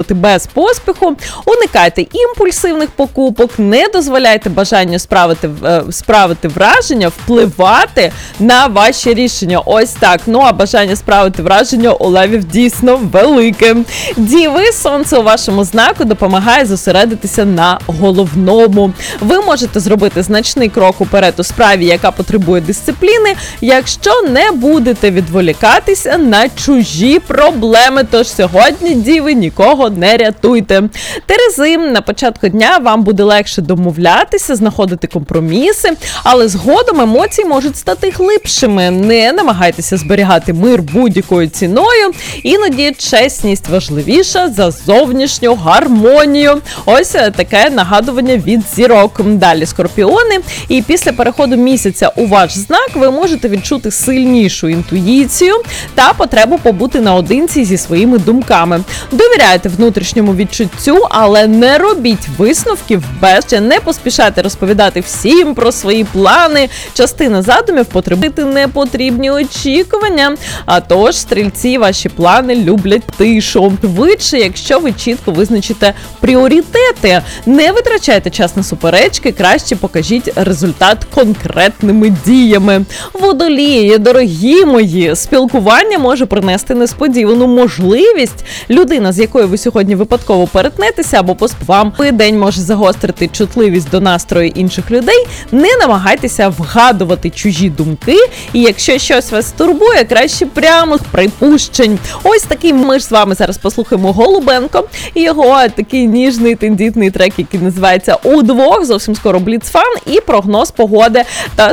робити без поспіху, уникайте імпульсивних покупок, не дозволяйте бажанню справити враження впливати на ваші рішення. Ось так. Ну а бажання справити враження у левів дійсно велике. Діви, сонце у вашому знаку допомагає зосередитися на головному. Ви можете зробити значний крок уперед у справі, яка потребує дисципліни, якщо не будете відволікатися на чужі проблеми. Тож сьогодні, діви, нікого не рятуйте. Терези, на початку дня вам буде легше домовлятися, знаходити компроміси, але згодом емоції можуть стати глибшими. Не намагайтеся зберігати мир будь-якою ціною. Іноді чесність важливіша за зовнішню гармонію. Ось таке нагадування від зірок. Далі скорпіони. І після переходу місяця у ваш знак ви можете відчути сильнішу інтуїцію та потребу побути наодинці зі своїми думками. Довіряйте внутрішньому відчуттю, але не робіть висновків не поспішайте розповідати всім про свої плани. Частина задумів потребує непотрібні очікування. А тож, стрільці, ваші плани люблять тишу. Швидше, якщо ви чітко визначите пріоритети. Не витрачайте час на суперечки, краще покажіть результат конкретними діями. Водолії, дорогі мої, спілкування може принести несподівану можливість. Людина, з якою ви сьогодні випадково перетнетеся або вам день може загострити чутливість до настрою інших людей. Не намагайтеся вгадувати чужі думки, і якщо щось вас турбує, краще прямих припущень. Ось такий ми ж з вами зараз послухаємо Голубенко і його такий ніжний тендітний трек, який називається «Удвох». Зовсім скоро Бліцфан і прогноз погоди та